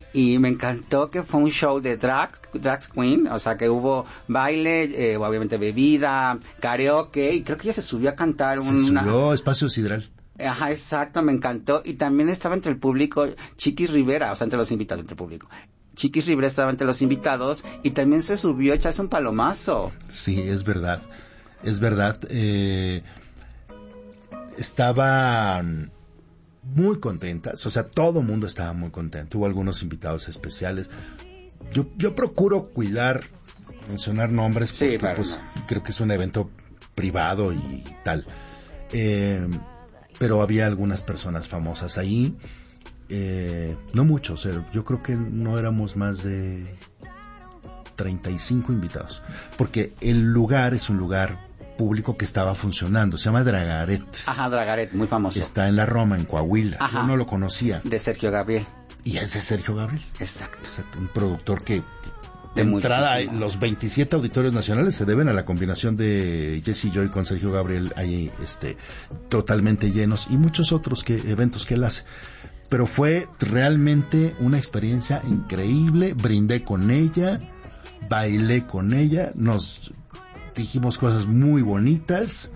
y me encantó que fue un show de drag queen, o sea que hubo baile, obviamente bebida, karaoke, y creo que ella se subió a cantar subió Espacio Sidral. Ajá, exacto, me encantó. Y también estaba entre el público Chiquis Rivera, o sea, entre los invitados, entre el público. Chiquis Rivera estaba entre los invitados y también se subió a echarse un palomazo. Sí, es verdad. Estaban muy contentas, o sea, todo el mundo estaba muy contento. Hubo algunos invitados especiales. Yo procuro cuidar, mencionar nombres, porque pues creo que es un evento privado y tal. Pero había algunas personas famosas ahí, no muchos, yo creo que no éramos más de 35 invitados, porque el lugar es un lugar público que estaba funcionando, se llama Dragaret. Ajá, Dragaret, muy famoso. Está en la Roma, en Coahuila. Ajá. Yo no lo conocía. De Sergio Gabriel. Y es de Sergio Gabriel. Exacto. Un productor que de entrada, los 27 auditorios nacionales se deben a la combinación de Jesse Joy con Sergio Gabriel, ahí totalmente llenos, y muchos otros eventos que él hace. Pero fue realmente una experiencia increíble. Brindé con ella, bailé con ella, nos dijimos cosas muy bonitas,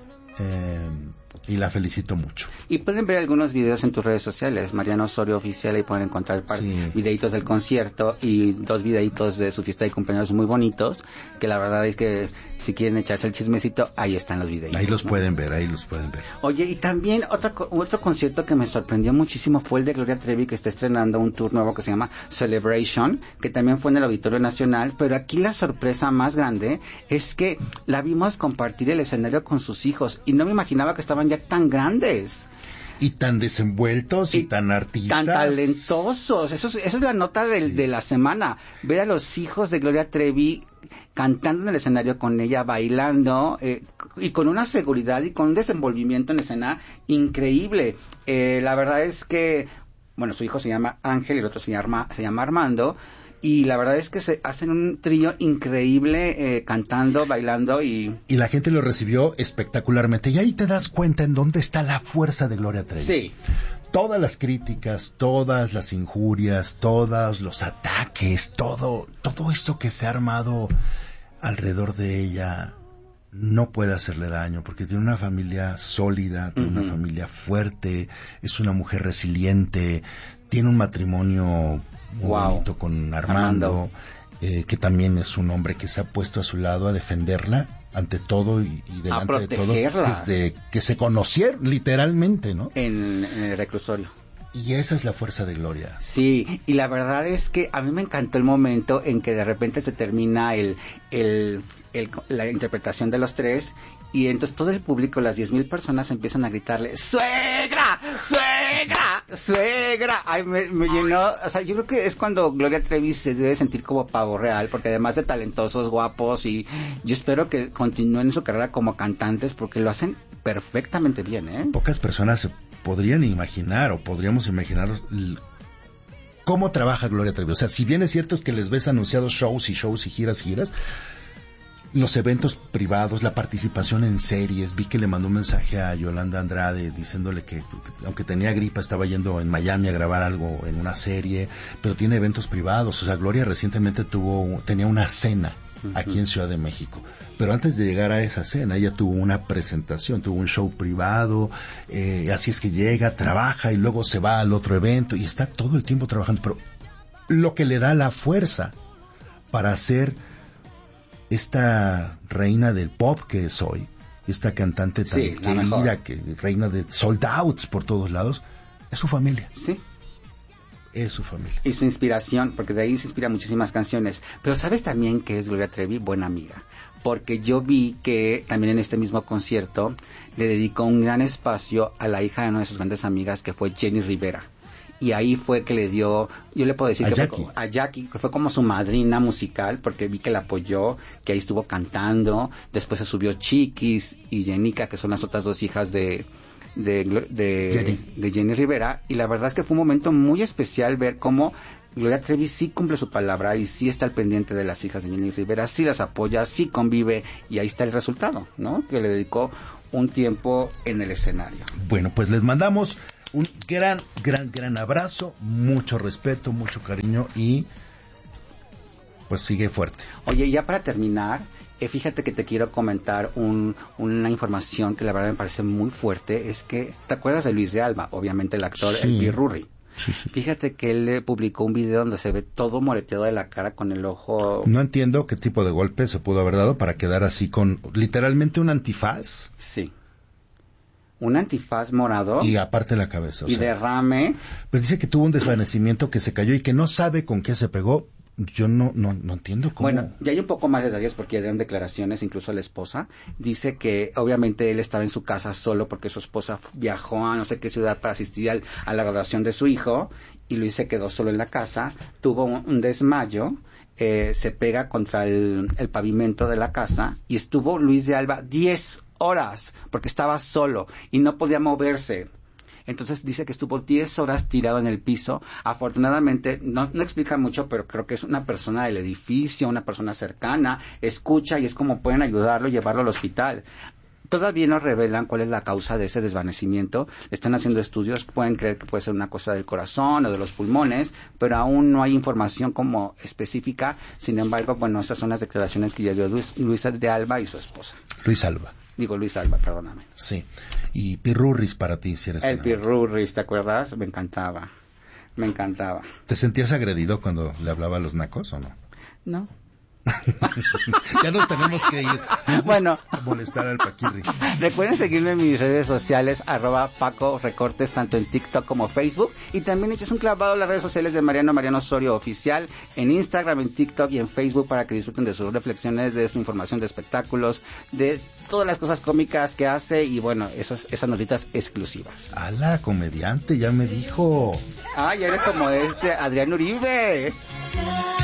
y la felicito mucho. Y pueden ver algunos videos en tus redes sociales, Mariano Osorio Oficial, ahí pueden encontrar videitos del concierto y 2 videitos de su fiesta de cumpleaños muy bonitos, que la verdad es que si quieren echarse el chismecito, ahí están los videitos. Ahí los pueden ver. Oye, y también otro concierto que me sorprendió muchísimo fue el de Gloria Trevi, que está estrenando un tour nuevo que se llama Celebration, que también fue en el Auditorio Nacional, pero aquí la sorpresa más grande es que la vimos compartir el escenario con sus hijos, y no me imaginaba que estaban ya tan grandes. Y tan desenvueltos y tan artistas. Tan talentosos. Eso es la nota de la semana. Ver a los hijos de Gloria Trevi cantando en el escenario con ella, bailando, y con una seguridad y con un desenvolvimiento en la escena increíble. La verdad es que, bueno, su hijo se llama Ángel y el otro se llama Armando. Y la verdad es que se hacen un trío increíble, cantando, bailando y la gente lo recibió espectacularmente. Y ahí te das cuenta en dónde está la fuerza de Gloria Trevi. Sí. Todas las críticas, todas las injurias, todos los ataques, todo esto que se ha armado alrededor de ella no puede hacerle daño, porque tiene una familia sólida, tiene una familia fuerte, es una mujer resiliente, tiene un matrimonio muy bonito con Armando. Que también es un hombre que se ha puesto a su lado a defenderla ante todo y delante de todo, desde que se conocieron literalmente, ¿no? En el reclusorio. Y esa es la fuerza de Gloria. Sí, y la verdad es que a mí me encantó el momento en que de repente se termina la interpretación de los tres, y entonces todo el público, las 10,000 personas, empiezan a gritarle ¡Suegra! ¡Suegra! ¡Suegra! Ay, me llenó. O sea, yo creo que es cuando Gloria Trevi se debe sentir como pavo real, porque además de talentosos, guapos, y yo espero que continúen su carrera como cantantes, porque lo hacen perfectamente bien, ¿eh? Pocas personas se podrían imaginar, o podríamos imaginar cómo trabaja Gloria Trevi. O sea, si bien es cierto es que les ves anunciados shows y giras, los eventos privados, la participación en series. Vi que le mandó un mensaje a Yolanda Andrade diciéndole que aunque tenía gripa estaba yendo en Miami a grabar algo en una serie, pero tiene eventos privados. O sea, Gloria recientemente tenía una cena aquí en Ciudad de México, pero antes de llegar a esa cena ella tuvo una presentación, tuvo un show privado, así es que llega, trabaja y luego se va al otro evento y está todo el tiempo trabajando. Pero lo que le da la fuerza para hacer esta reina del pop que es hoy, esta cantante tan querida, que reina de sold outs por todos lados, es su familia. Sí. Es su familia. Y su inspiración, porque de ahí se inspiran muchísimas canciones. Pero ¿sabes también que es Gloria Trevi? Buena amiga. Porque yo vi que también en este mismo concierto le dedicó un gran espacio a la hija de una de sus grandes amigas, que fue Jenny Rivera. Y ahí fue que le dio, yo le puedo decir a Jackie, que fue como su madrina musical, porque vi que la apoyó, que ahí estuvo cantando. Después se subió Chiquis y Jenica, que son las otras 2 hijas de Jenny Rivera. Y la verdad es que fue un momento muy especial ver cómo Gloria Trevi sí cumple su palabra y sí está al pendiente de las hijas de Jenny Rivera, sí las apoya, sí convive, y ahí está el resultado, ¿no? Que le dedicó un tiempo en el escenario. Bueno, pues les mandamos un gran abrazo, mucho respeto, mucho cariño y pues sigue fuerte. Oye, ya para terminar, fíjate que te quiero comentar una información que la verdad me parece muy fuerte. Es que, ¿te acuerdas de Luis de Alba? Obviamente el actor, Sí. el Pirurri. Sí. Fíjate que él publicó un video donde se ve todo moreteado de la cara con el ojo. No entiendo qué tipo de golpe se pudo haber dado para quedar así con literalmente un antifaz. Sí. Un antifaz morado. Y aparte la cabeza. Y derrame. Pues dice que tuvo un desvanecimiento, que se cayó y que no sabe con qué se pegó. Yo no entiendo cómo. Bueno, ya hay un poco más de detalles porque ya dieron declaraciones, incluso la esposa. Dice que obviamente él estaba en su casa solo porque su esposa viajó a no sé qué ciudad para asistir a la graduación de su hijo y Luis se quedó solo en la casa, tuvo un desmayo, se pega contra el pavimento de la casa y estuvo Luis de Alba 10 horas porque estaba solo y no podía moverse. Entonces dice que estuvo 10 horas tirado en el piso. Afortunadamente, no explica mucho, pero creo que es una persona del edificio, una persona cercana, escucha y es como pueden ayudarlo, llevarlo al hospital. Todavía no revelan cuál es la causa de ese desvanecimiento. Están haciendo estudios, pueden creer que puede ser una cosa del corazón o de los pulmones, pero aún no hay información como específica. Sin embargo, bueno, esas son las declaraciones que ya dio Luis de Alba y su esposa. Luis Alba. Digo Luis Alba, perdóname. Sí. Y Pirurris para ti, si eres el Pirurris, ¿te acuerdas? Me encantaba. ¿Te sentías agredido cuando le hablaba a los nacos o no? No. Ya nos tenemos que ir. Bueno, a molestar al Paquirri. Recuerden seguirme en mis redes sociales @Paco Recortes, tanto en TikTok como Facebook, y también eches un clavado en las redes sociales de Mariano Osorio Oficial, en Instagram, en TikTok y en Facebook, para que disfruten de sus reflexiones, de su información de espectáculos, de todas las cosas cómicas que hace y bueno, esas notitas exclusivas. ¡Hala, comediante! Ya me dijo. Ya eres como Adrián Uribe.